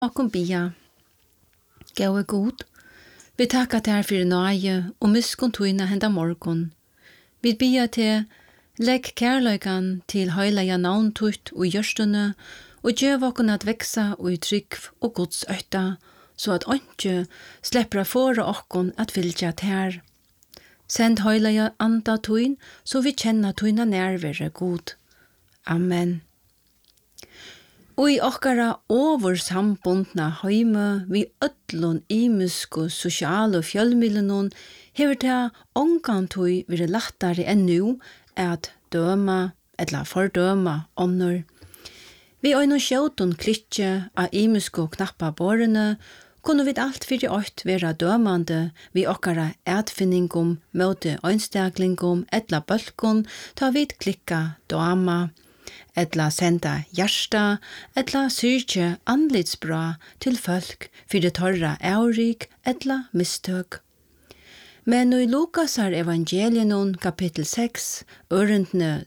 Okkum bia. Gåa god. Vi takka ter fyrir nøye og miskun tuina henda morgon. Vi bia til legg kærleikan til heilaja navntutt og gjørstune og gjøv okkur at veksa og trygg og Guds øtta, så at åndsjø slipper fåre okkon at vilja ter. Send heilaja anda tuin, så vi kjenna tuina nærvere god. Amen. Og i okkara oversambundna heime vi öllun imusku sosiale fjölmiðlunum hever ta ongantui vire lattare enn nu at døma eller fordøma onnur. Vi øyne sjåtun klitje av imusku knappa borene kunne vi alt fyrir ått vera dømande vi okkara etfinningum møte øynstaklingum etla bølkun ta vid klikka døma etla senda hjärsta, etla syrkje anlitsbra til folk fyrir torra eurik etla mistøk. Men i Lukasar evangelienun kapittel 6, ørendne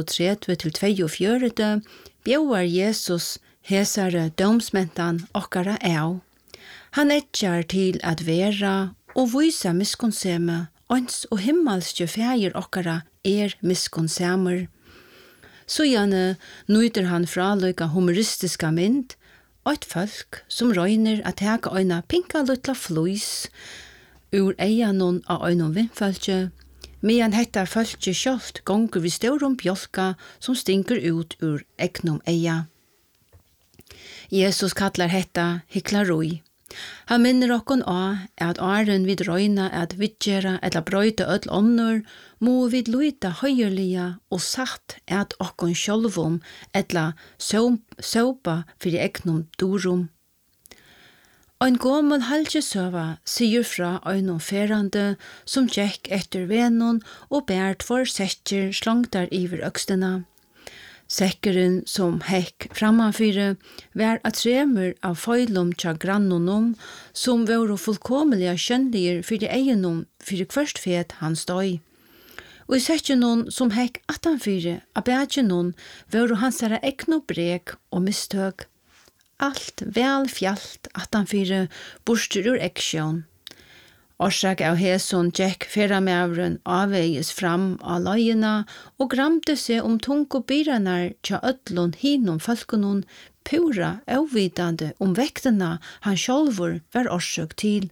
36-42, bjauar Jesus hesare dømsmentan okkara av. Han etjar til at vera og vysa miskonseme, ons og himmelske fægir okkara miskonsemer. Så gjerne nøyder han fraløyga humoristiska mynd, og et folk som røyner at hega øyna pinka luttla fløys, ur eianon av øynon vindfølge, medan hetta følge kjolt gonger vi staurum bjolka som stinker ut ur eknom eia. Jesus kallar hetta hiklaroi. Han minner okkon at åren vid røyna at vidgjera eller brøyta öll onnur, må vid luita høyerlia og satt at okkon sjolvum eller søpa fyrir eknom durum. Ein gommel halsjesøva sier fra øynon ferande som tjekk etter venon og bært for sekker slangtar iver økstena. Sekkeren som hekk framafyre var at tremer av feilum tja grannonum som var fullkomliga kjønnliger fyrir eienum fyrir kvørst fet hans døy. Og i sekkenon som hekk atanfyre av bætjenon var hansara ekno brek og mistøk. Alt vel fjalt atanfyre borster ur eksjon. Orsak av heson Jack feramævren avveies fram av løyena og gramte seg tungo byranar tja öllun hinum falkunon pura avvidande vektena han sjolvur var orsak til.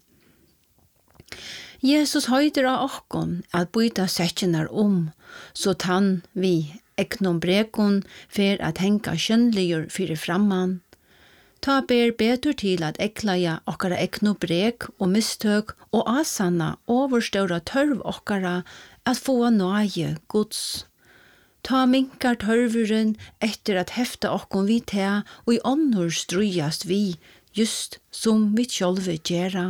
Jesus høyder av okkon at byta setjenar så tann vi eknom brekon fer at henka kjønnligur fyrir framman. Ta ber betur til at eklaja okkara ekno brek og mistøk og asanna overståra tørv okkara at få nøye Guds. Ta minkar tørvuren etter at hefta okkon vi tea og i åndor strujast vi, just som vi sjolve gjerra.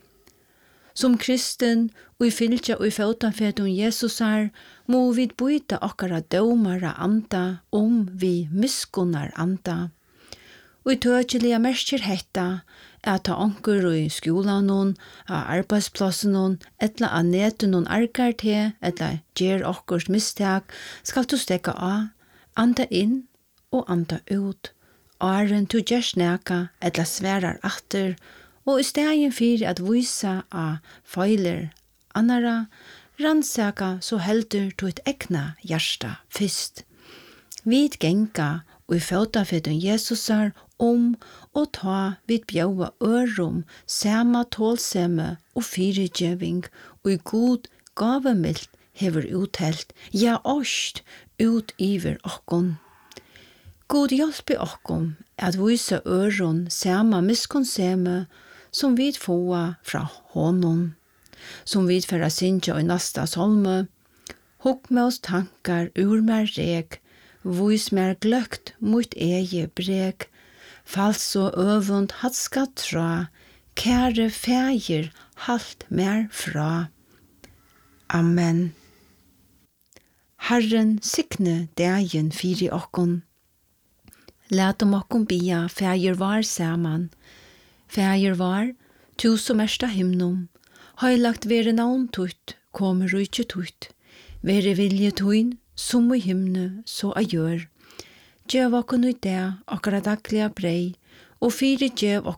Som kristen og i fylgja og i fautanfetum Jesusar må vi byta okkara dømara anda vi miskunnar anda. Og i tøtjelige merker hetta at ta onker i skolanon, av arbeidsplassen, etla av netunon arkar til, etla gjer okkurs mistak, skal du stekka av, anda inn og anda ut. Åren du gjer sneka, etla sverar atter, og i stegen fyrir at vysa av feiler annara, rannsaka så heldur du et egna hjärsta fyrst. Vid genga og i føtafeten Jesusar og ta vid bjaua ørum, sama tålsemme og fyrirgjeving, og i god gavemild hever uthelt, ja åst ut iver okkon. God hjelpe okkon at vysa øron sama miskonseme som vid fåa fra honom, som vid færa sinja og nasta solme, hukk med oss tankar ur mer rek, vois mer gløgt mot eie brek, falso øvund hatska tra, kære fægir halt mer fra. Amen. Herren sikne dagen fyri okkon. Latom okkon bia fægir var saman. Fægir var, tu som ersta himnum, høylagt vere navn tutt, kom rujtje tutt, vere vilje tuin, som i himne, så a gjør. Gjev okkon ut det, okkara daglige brei, og fyre gjev